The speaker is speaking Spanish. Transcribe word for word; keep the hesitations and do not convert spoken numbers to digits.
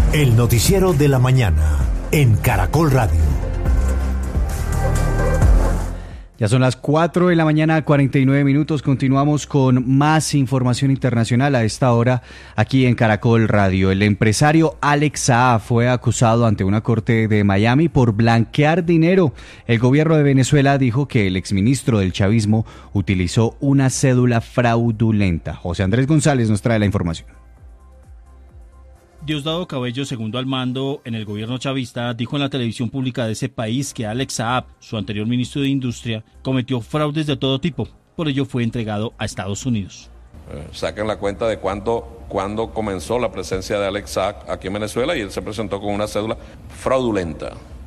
El noticiero de la mañana en Caracol Radio. Ya son las cuatro de la mañana, cuarenta y nueve minutos. Continuamos con más información internacional a esta hora aquí en Caracol Radio. El empresario Alex Saab fue acusado ante una corte de Miami por blanquear dinero. El gobierno de Venezuela dijo que el exministro del chavismo utilizó una cédula fraudulenta. José Andrés González nos trae la información. Diosdado Cabello, segundo al mando en el gobierno chavista, dijo en la televisión pública de ese país que Alex Saab, su anterior ministro de Industria, cometió fraudes de todo tipo. Por ello fue entregado a Estados Unidos. Eh, saquen la cuenta de cuándo, cuándo comenzó la presencia de Alex Saab aquí en Venezuela y él se presentó con una cédula fraudulenta.